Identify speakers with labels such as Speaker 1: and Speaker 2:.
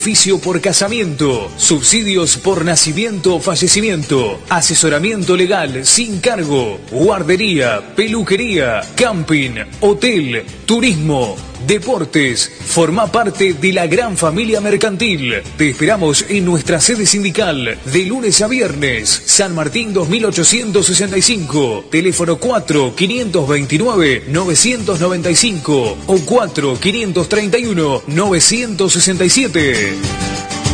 Speaker 1: Beneficio por casamiento, subsidios por nacimiento o fallecimiento, asesoramiento legal sin cargo, guardería, peluquería, camping, hotel, turismo, deportes. Forma parte de la gran familia mercantil. Te esperamos en nuestra sede sindical de lunes a viernes, San Martín 2865, teléfono 4-529-995 o 4-531-967.